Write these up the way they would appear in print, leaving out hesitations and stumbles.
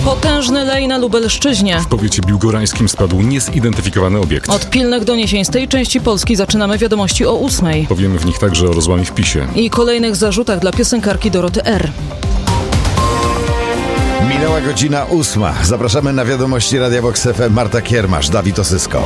Potężny lej na Lubelszczyźnie. W powiecie biłgorańskim spadł niezidentyfikowany obiekt. Od pilnych doniesień z tej części Polski zaczynamy wiadomości o 8:00. Powiemy w nich także o rozłamie w PiS-ie. I kolejnych zarzutach dla piosenkarki Doroty R. Minęła godzina 8. Zapraszamy na wiadomości Radia Vox FM. Marta Kiermasz, Dawid Osysko.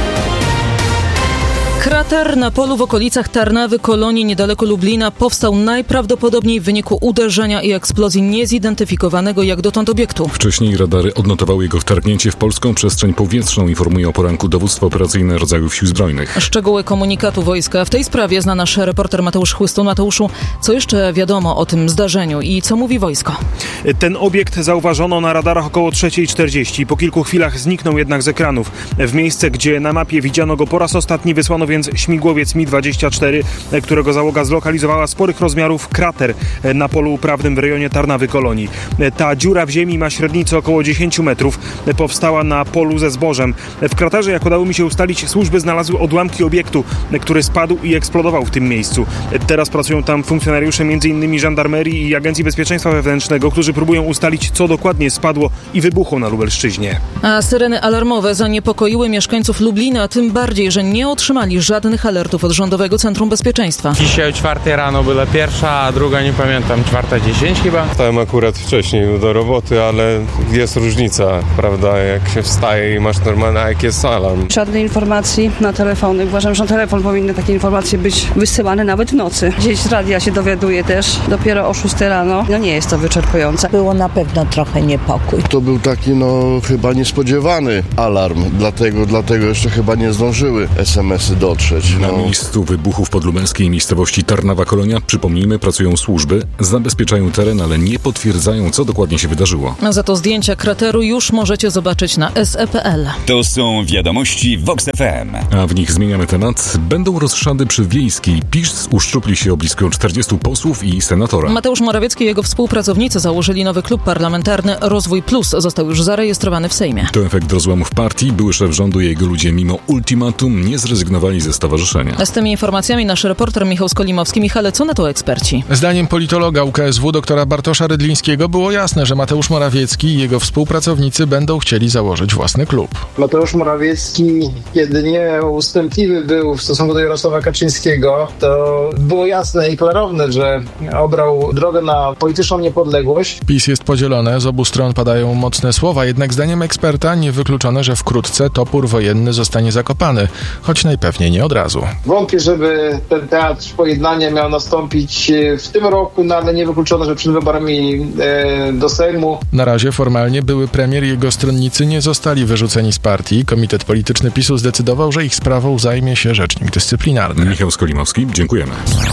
Krater na polu w okolicach Tarnawy, Kolonii, niedaleko Lublina powstał najprawdopodobniej w wyniku uderzenia i eksplozji niezidentyfikowanego jak dotąd obiektu. Wcześniej radary odnotowały jego wtargnięcie w polską przestrzeń powietrzną, informuje o poranku Dowództwo Operacyjne Rodzajów Sił Zbrojnych. Szczegóły komunikatu wojska w tej sprawie zna nasz reporter Mateusz Chłystun. Mateuszu, co jeszcze wiadomo o tym zdarzeniu i co mówi wojsko? Ten obiekt zauważono na radarach około 3:40. Po kilku chwilach zniknął jednak z ekranów. W miejsce, gdzie na mapie widziano go po raz ostatni, wysłano więc śmigłowiec Mi-24, którego załoga zlokalizowała sporych rozmiarów krater na polu uprawnym w rejonie Tarnawy, Kolonii. Ta dziura w ziemi ma średnicę około 10 metrów. Powstała na polu ze zbożem. W kraterze, jak udało mi się ustalić, służby znalazły odłamki obiektu, który spadł i eksplodował w tym miejscu. Teraz pracują tam funkcjonariusze m.in. Żandarmerii i Agencji Bezpieczeństwa Wewnętrznego, którzy próbują ustalić, co dokładnie spadło i wybuchło na Lubelszczyźnie. A syreny alarmowe zaniepokoiły mieszkańców Lublina, tym bardziej, że nie otrzymali żadnych alertów od Rządowego Centrum Bezpieczeństwa. Dzisiaj o 4 rano była pierwsza, a druga nie pamiętam, 4:10 chyba. Wstałem akurat wcześniej do roboty, ale jest różnica, prawda, jak się wstaje i masz normalny, a jak jest alarm. Żadnej informacji na telefony. Uważam, że na telefon powinny takie informacje być wysyłane nawet w nocy. Gdzieś z radia się dowiaduje też dopiero o 6 rano. No nie jest to wyczerpujące. Było na pewno trochę niepokój. To był taki chyba niespodziewany alarm, dlatego jeszcze chyba nie zdążyły SMS-y dotrzeć. Na miejscu wybuchu w podlubelskiej miejscowości Tarnawa, Kolonia, przypomnijmy, pracują służby, zabezpieczają teren, ale nie potwierdzają, co dokładnie się wydarzyło. Za to zdjęcia krateru już możecie zobaczyć na SE.pl. To są wiadomości Vox FM. A w nich zmieniamy temat. Będą rozszady przy Wiejskiej. PiS uszczupli się o blisko 40 posłów i senatora. Mateusz Morawiecki i jego współpracownicy założyli nowy klub parlamentarny Rozwój Plus. Został już zarejestrowany w Sejmie. To efekt rozłamów partii. Były szef rządu i jego ludzie mimo ultimatum nie zrezygnowali ze stowarzyszenia. Z tymi informacjami nasz reporter Michał Skolimowski. Michale, co na to eksperci? Zdaniem politologa UKSW doktora Bartosza Rydlińskiego było jasne, że Mateusz Morawiecki i jego współpracownicy będą chcieli założyć własny klub. Mateusz Morawiecki, kiedy nie ustępliwy był w stosunku do Jarosława Kaczyńskiego, to było jasne i klarowne, że obrał drogę na polityczną niepodległość. PiS jest podzielone, z obu stron padają mocne słowa, jednak zdaniem eksperta niewykluczone, że wkrótce topór wojenny zostanie zakopany, choć najpewniej nie od razu. Wątpię, żeby ten teatr pojednania miał nastąpić w tym roku, no ale niewykluczone, że przed wyborami do Sejmu. Na razie formalnie były premier i jego stronnicy nie zostali wyrzuceni z partii. Komitet Polityczny PiS-u zdecydował, że ich sprawą zajmie się rzecznik dyscyplinarny. Michał Skolimowski, dziękujemy.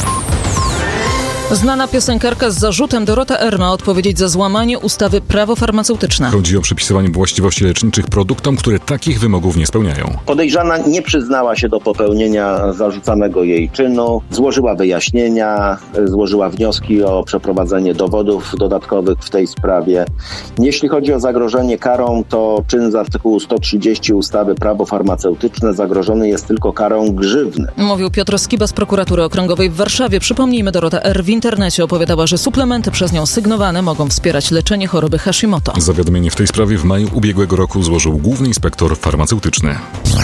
Znana piosenkarka z zarzutem Dorota R. ma odpowiedzieć za złamanie ustawy Prawo farmaceutyczne. Chodzi o przypisywanie właściwości leczniczych produktom, które takich wymogów nie spełniają. Podejrzana nie przyznała się do popełnienia zarzucanego jej czynu, złożyła wyjaśnienia, złożyła wnioski o przeprowadzenie dowodów dodatkowych w tej sprawie. Jeśli chodzi o zagrożenie karą, to czyn z artykułu 130 ustawy Prawo farmaceutyczne zagrożony jest tylko karą grzywny. Mówił Piotr Skiba z Prokuratury Okręgowej w Warszawie. Przypomnijmy, Dorota R. w internecie opowiadała, że suplementy przez nią sygnowane mogą wspierać leczenie choroby Hashimoto. Zawiadomienie w tej sprawie w maju ubiegłego roku złożył główny inspektor farmaceutyczny.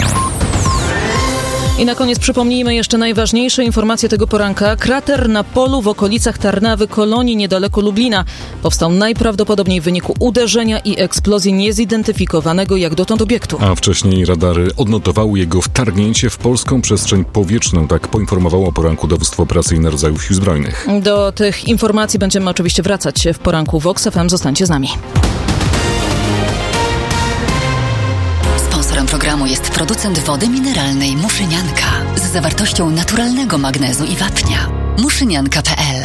I na koniec przypomnijmy jeszcze najważniejsze informacje tego poranka. Krater na polu w okolicach Tarnawy, Kolonii, niedaleko Lublina powstał najprawdopodobniej w wyniku uderzenia i eksplozji niezidentyfikowanego jak dotąd obiektu. A wcześniej radary odnotowały jego wtargnięcie w polską przestrzeń powietrzną, tak poinformowało o poranku Dowództwo Operacyjne Rodzajów Sił Zbrojnych. Do tych informacji będziemy oczywiście wracać w poranku Vox FM. Zostańcie z nami. Sponsorem programu jest producent wody mineralnej Muszynianka z zawartością naturalnego magnezu i wapnia. Muszynianka.pl.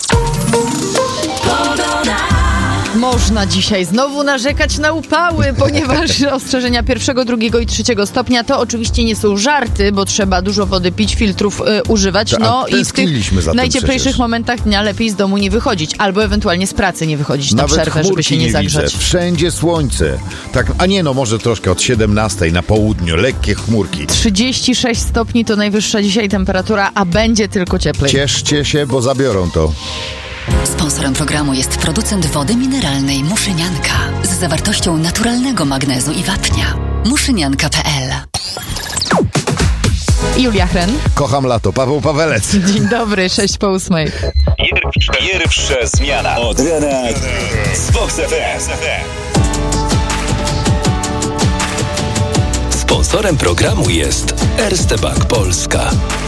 Można dzisiaj znowu narzekać na upały, ponieważ ostrzeżenia 1., 2. i 3. stopnia to oczywiście nie są żarty, bo trzeba dużo wody pić, filtrów używać. No i w tych najcieplejszych momentach dnia lepiej z domu nie wychodzić, albo ewentualnie z pracy nie wychodzić na przerwę, żeby się nie zagrzać. Widzę. Wszędzie słońce. Tak, a nie, no może troszkę od 17 na południu, lekkie chmurki. 36 stopni to najwyższa dzisiaj temperatura, a będzie tylko cieplej. Cieszcie się, bo zabiorą to. Sponsorem programu jest producent wody mineralnej Muszynianka z z zawartością naturalnego magnezu i wapnia. Muszynianka.pl. Julia Hren. Kocham lato. Paweł Pawelec. Dzień dobry, 6:08. Pierwsza zmiana od rana z Vox FM. Sponsorem programu jest Erste Bank Polska.